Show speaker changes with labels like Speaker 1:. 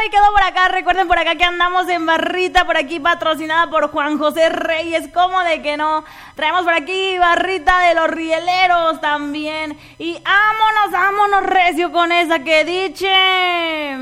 Speaker 1: y quedó por acá. Recuerden por acá que andamos en barrita, por aquí patrocinada por Juan José Reyes. ¿Cómo de que no? Traemos por aquí barrita de los rieleros también. Y vámonos recio con esa que dice...